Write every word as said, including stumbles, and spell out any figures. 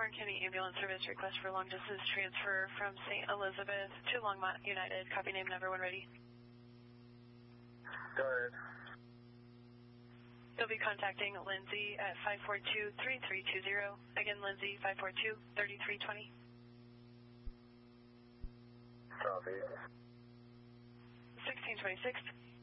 Warren County Ambulance Service request for long distance transfer from Saint Elizabeth to Longmont United. Copy, name number one ready. Go ahead. You'll be contacting Lindsay at five four two, three three two zero. Again, Lindsay, five four two, three three two zero. Copy. sixteen twenty-six.